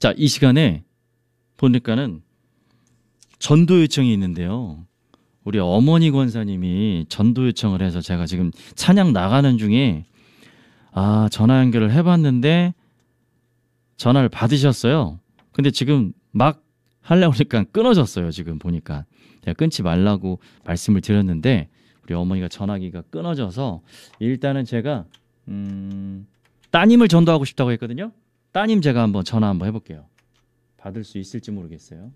자, 이 시간에 보니까는 전도 요청이 있는데요. 우리 어머니 권사님이 전도 요청을 해서 제가 지금 찬양 나가는 중에 전화 연결을 해봤는데 전화를 받으셨어요. 근데 지금 막 하려고 하니까 끊어졌어요. 지금 보니까 제가 끊지 말라고 말씀을 드렸는데 우리 어머니가 전화기가 끊어져서 일단은 제가 따님을 전도하고 싶다고 했거든요. 따님 제가 한번 전화 한번 해볼게요. 받을 수 있을지 모르겠어요.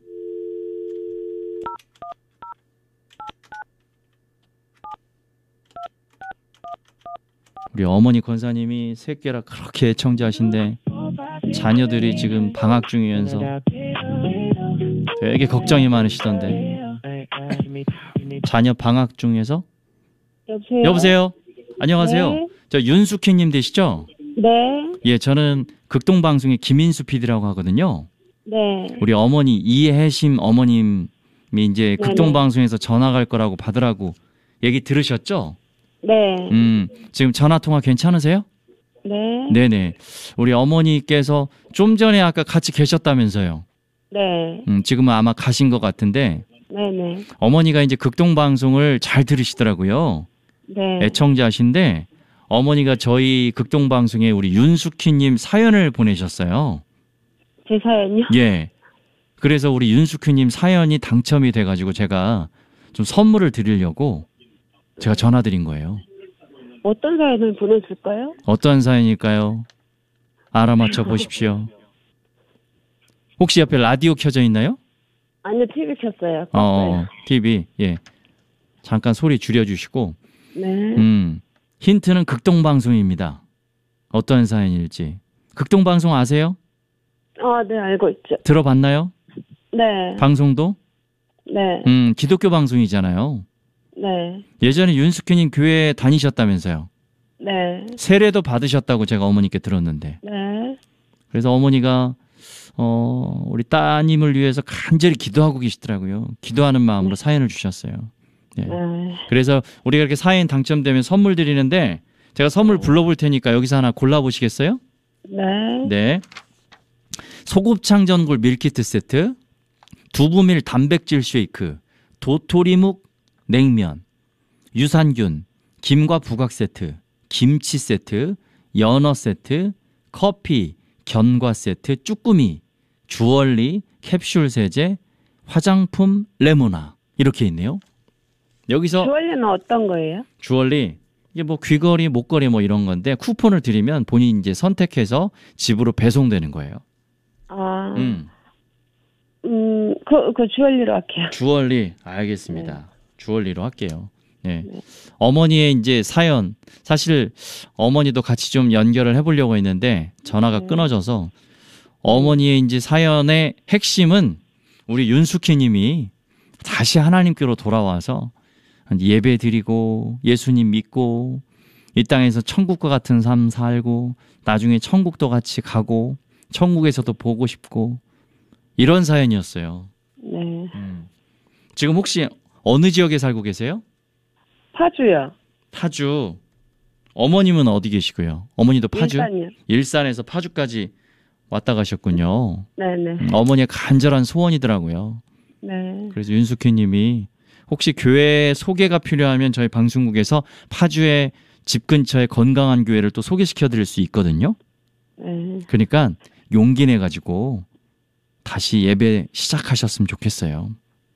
우리 어머니 권사님이 새끼라 그렇게 애청자신데 자녀들이 지금 방학 중이면서 되게 걱정이 많으시던데 자녀 방학 중에서 여보세요? 안녕하세요. 네. 저 윤숙희님 되시죠? 네. 예, 저는 극동방송의 김인수 PD라고 하거든요. 네. 우리 어머니 이해심 어머님이 이제 극동방송에서 전화 갈 거라고 받으라고 얘기 들으셨죠? 네. 지금 전화 통화 괜찮으세요? 네. 네네. 우리 어머니께서 좀 전에 아까 같이 계셨다면서요. 네. 지금은 아마 가신 것 같은데 네네. 어머니가 이제 극동방송을 잘 들으시더라고요. 네. 애청자신데 어머니가 저희 극동방송에 우리 윤숙희님 사연을 보내셨어요. 제 사연이요? 예. 그래서 우리 윤숙희님 사연이 당첨이 돼가지고 제가 좀 선물을 드리려고 제가 전화드린 거예요. 어떤 사연을 보내줄까요? 어떤 사연일까요? 알아맞혀 보십시오. 혹시 옆에 라디오 켜져 있나요? 아니요, TV 켰어요. 껐어요. TV. 예. 잠깐 소리 줄여주시고. 네. 힌트는 극동방송입니다. 어떤 사연일지. 극동방송 아세요? 네, 알고 있죠. 들어봤나요? 네. 방송도? 네. 기독교 방송이잖아요. 네. 예전에 윤숙희님 교회 다니셨다면서요. 네. 세례도 받으셨다고 제가 어머니께 들었는데. 네. 그래서 어머니가 우리 따님을 위해서 간절히 기도하고 계시더라고요. 기도하는 마음으로 사연을 주셨어요. 예. 네. 그래서 우리가 이렇게 사연 당첨되면 선물 드리는데 제가 선물 불러볼 테니까 여기서 하나 골라보시겠어요? 네. 네. 소곱창 전골 밀키트 세트, 두부밀 단백질 쉐이크, 도토리묵 냉면, 유산균, 김과 부각 세트, 김치 세트, 연어 세트, 커피, 견과 세트, 쭈꾸미, 주얼리, 캡슐 세제, 화장품 레모나 이렇게 있네요. 여기서 주얼리는 어떤 거예요? 주얼리 이게 뭐 귀걸이, 목걸이 뭐 이런 건데 쿠폰을 드리면 본인이 이제 선택해서 집으로 배송되는 거예요. 그 주얼리로 할게요. 주얼리 알겠습니다. 주얼리로 할게요. 네. 어머니의 이제 사연 사실 어머니도 같이 좀 연결을 해보려고 했는데 전화가 끊어져서 어머니의 이제 사연의 핵심은 우리 윤숙희님이 다시 하나님께로 돌아와서 예배 드리고 예수님 믿고 이 땅에서 천국과 같은 삶 살고 나중에 천국도 같이 가고 천국에서도 보고 싶고 이런 사연이었어요. 네. 지금 혹시 어느 지역에 살고 계세요? 파주요. 파주. 어머님은 어디 계시고요? 어머니도 파주? 일산이요. 일산에서 파주까지 왔다 가셨군요. 네네. 어머니의 간절한 소원이더라고요. 네. 그래서 윤숙희 님이 혹시 교회 소개가 필요하면 저희 방송국에서 파주의 집 근처에 건강한 교회를 또 소개시켜 드릴 수 있거든요. 네. 그러니까 용기 내가지고 다시 예배 시작하셨으면 좋겠어요.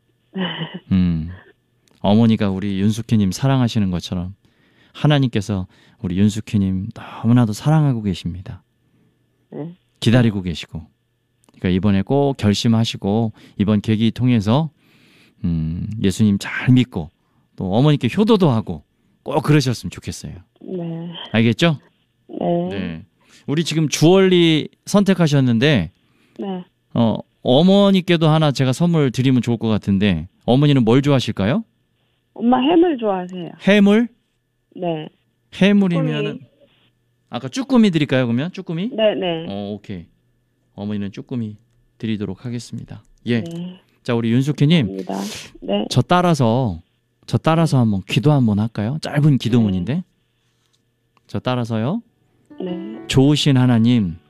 어머니가 우리 윤숙희님 사랑하시는 것처럼 하나님께서 우리 윤숙희님 너무나도 사랑하고 계십니다. 네. 기다리고 계시고 그러니까 이번에 꼭 결심하시고 이번 계기 통해서 예수님 잘 믿고 또 어머니께 효도도 하고 꼭 그러셨으면 좋겠어요. 네. 알겠죠? 네. 네. 우리 지금 주얼리 선택하셨는데 네. 어머니께도 하나 제가 선물 드리면 좋을 것 같은데 어머니는 뭘 좋아하실까요? 엄마 해물 좋아하세요? 해물? 네. 해물이면은 아까 쭈꾸미 드릴까요? 그러면 쭈꾸미? 네네. 오케이. 어머니는 쭈꾸미 드리도록 하겠습니다. 예. 네. 자, 우리 윤숙희님. 감사합니다. 네. 저 따라서 한번 기도 한번 할까요? 짧은 기도문인데. 저 따라서요. 네. 좋으신 하나님,